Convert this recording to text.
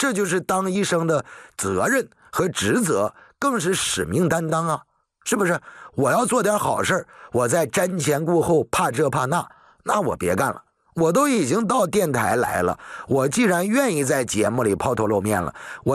这就是当医生的责任和职责，更是使命担当啊，是不是？我要做点好事，我在瞻前顾后，怕这怕那，那我别干了。我都已经到电台来了，我既然愿意在节目里抛头露面了，我